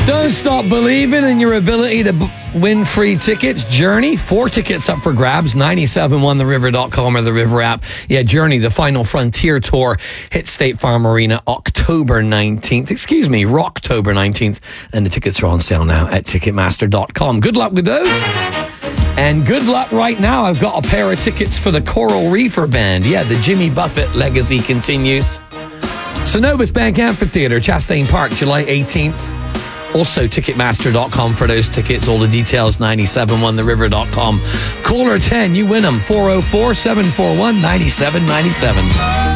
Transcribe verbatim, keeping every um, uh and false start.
Don't stop believing in your ability to b- win free tickets. Journey, four tickets up for grabs, nine seven one the river dot com or the River app. Yeah, Journey, the Final Frontier Tour, hits State Farm Arena October nineteenth. Excuse me, Rocktober nineteenth. And the tickets are on sale now at ticketmaster dot com. Good luck with those. And good luck right now. I've got a pair of tickets for the Coral Reefer Band. Yeah, the Jimmy Buffett legacy continues. Synovus Bank Amphitheater, Chastain Park, July eighteenth. Also, ticketmaster dot com for those tickets. All the details, nine seven one the river dot com. Caller ten, you win them. four oh four, seven four one, nine seven nine seven.